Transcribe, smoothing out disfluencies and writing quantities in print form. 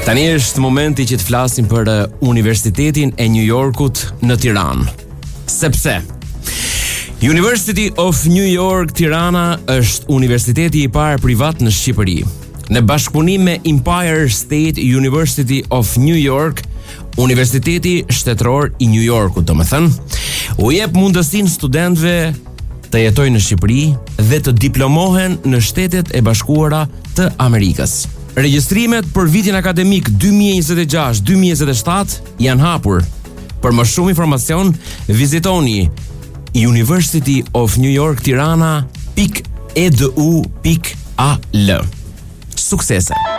Tani është momenti që të flasim për Universitetin e New Yorkut në Tiranë. Sepse University of New York Tirana është universiteti i parë privat në Shqipëri. Në bashkëpunim me Empire State University of New York, Universiteti Shtetëror i New Yorkut, domethënë, u jep mundësinë studentëve të jetojnë në Shqipëri dhe të diplomohen në Shtetet e Bashkuara të Amerikës. Regjistrimet për vitin akademik 2026-2027 janë hapur. Për më shumë informacion, vizitoni universityofnewyorktirana.edu.al. Suksese!